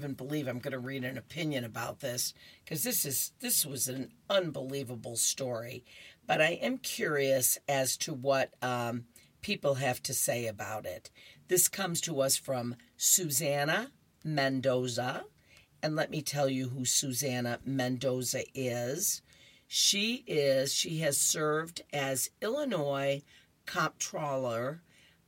Even believe I'm going to read an opinion about this because this was an unbelievable story. But I am curious as to what people have to say about it. This comes to us from Susanna Mendoza. And let me tell you who Susanna Mendoza is. She has served as Illinois comptroller,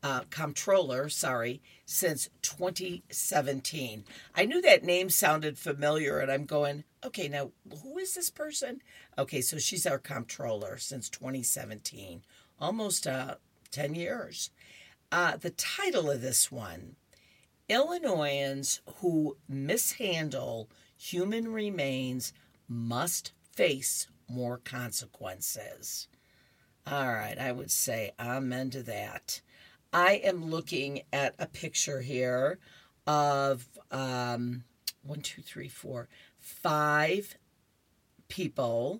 since 2017. I knew that name sounded familiar, and I'm going, okay, now who is this person? Okay, so she's our comptroller since 2017, almost 10 years. The title of this one: Illinoisans who mishandle human remains must face more consequences. All right, I would say amen to that. I am looking at a picture here of 5 people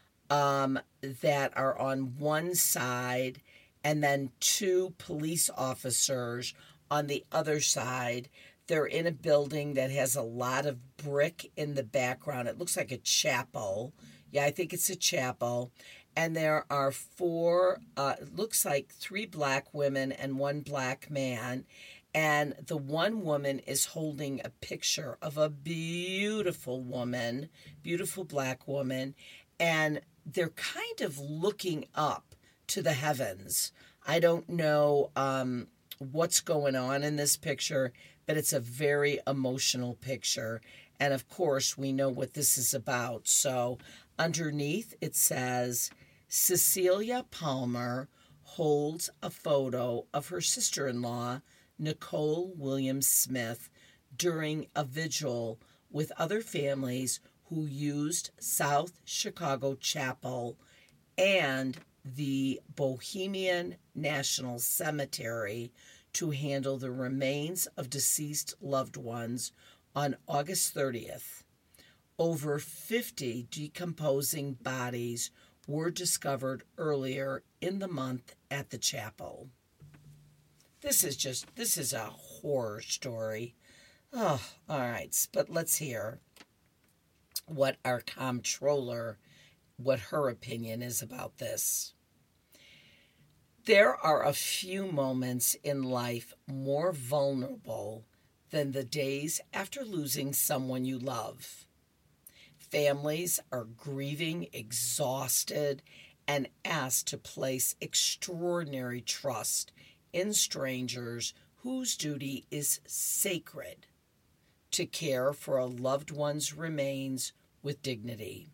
that are on one side, and then 2 police officers on the other side. They're in a building that has a lot of brick in the background. It looks like a chapel. Yeah, I think it's a chapel. And there are 4, it looks like 3 black women and 1 black man. And the one woman is holding a picture of a beautiful woman, beautiful black woman. And they're kind of looking up to the heavens. I don't know what's going on in this picture, but it's a very emotional picture. And of course, we know what this is about. So underneath it says, Cecilia Palmer holds a photo of her sister-in-law, Nicole Williams Smith, during a vigil with other families who used South Chicago Chapel and the Bohemian National Cemetery to handle the remains of deceased loved ones on August 30th. Over 50 decomposing bodies were discovered earlier in the month at the chapel. This is a horror story. Oh, all right, but let's hear what our comptroller, what her opinion is about this. There are a few moments in life more vulnerable than the days after losing someone you love. Families are grieving, exhausted, and asked to place extraordinary trust in strangers whose duty is sacred to care for a loved one's remains with dignity.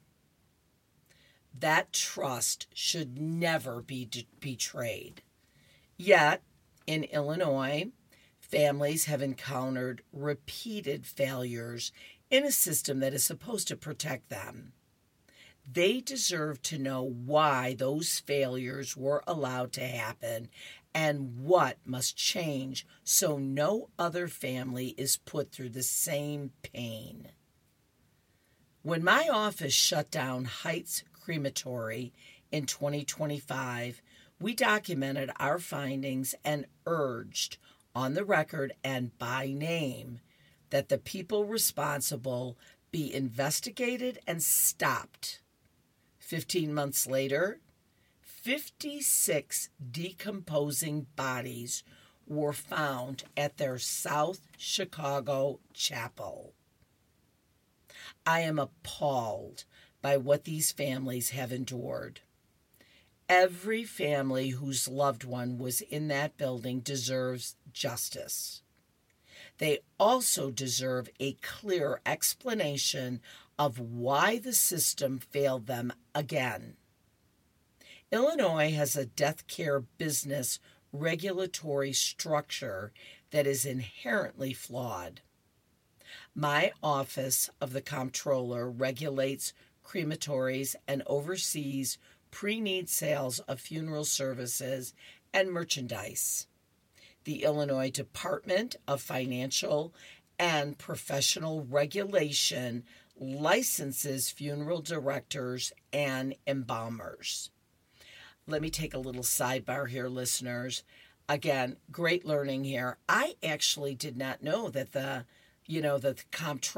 That trust should never be betrayed. Yet, in Illinois, families have encountered repeated failures in a system that is supposed to protect them. They deserve to know why those failures were allowed to happen and what must change so no other family is put through the same pain. When my office shut down Heights Crematory in 2025, we documented our findings and urged, on the record and by name, that the people responsible be investigated and stopped. 15 months later, 56 decomposing bodies were found at their South Chicago chapel. I am appalled by what these families have endured. Every family whose loved one was in that building deserves justice. They also deserve a clear explanation of why the system failed them again. Illinois has a death care business regulatory structure that is inherently flawed. My office of the comptroller regulates crematories and oversees pre-need sales of funeral services and merchandise. The Illinois Department of Financial and Professional Regulation licenses funeral directors and embalmers. Let me take a little sidebar here, listeners. Again, great learning here. I actually did not know that the the